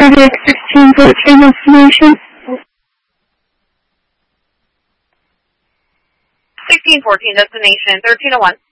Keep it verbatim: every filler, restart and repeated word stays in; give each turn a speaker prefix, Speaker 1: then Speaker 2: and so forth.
Speaker 1: Cardiac sixteen fourteen destination.
Speaker 2: sixteen fourteen destination, thirteen oh one.